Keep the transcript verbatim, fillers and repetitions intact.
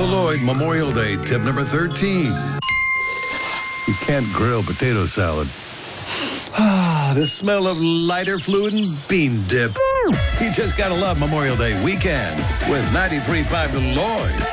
The Lloyd Memorial Day tip number thirteen. You can't grill potato salad. Ah, the smell of lighter fluid and bean dip. You just gotta love Memorial Day weekend with ninety-three point five The Lloyd.